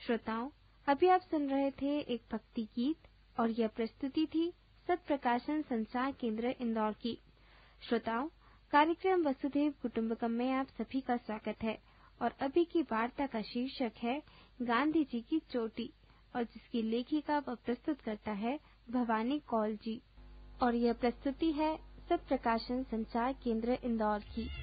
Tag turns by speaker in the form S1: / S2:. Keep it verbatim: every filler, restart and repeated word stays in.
S1: श्रोताओं, अभी आप सुन रहे थे एक भक्ति गीत और यह प्रस्तुति थी सत्प्रकाशन संचार केंद्र इंदौर की। श्रोताओं, कार्यक्रम वसुधैव कुटुंबकम में आप सभी का स्वागत है और अभी की वार्ता का शीर्षक है गांधी जी की चोटी और जिसकी लेखिका व प्रस्तुत करता है भवानी कौल जी और यह प्रस्तुति है सत्प्रकाशन संचार केंद्र इंदौर की।